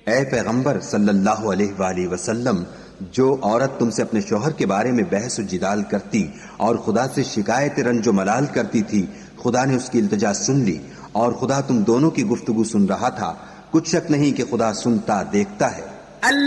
ए पैगंबर सल्लल्लाहु अलैहि वसल्लम, जो औरत तुमसे अपने शौहर के बारे में बहस जिदाल करती और खुदा से शिकायत रंजो मलाल करती थी, खुदा ने उसकी इल्तिजा सुन ली और खुदा तुम दोनों की गुफ्तगू सुन रहा था। कुछ शक नहीं कि खुदा सुनता देखता है।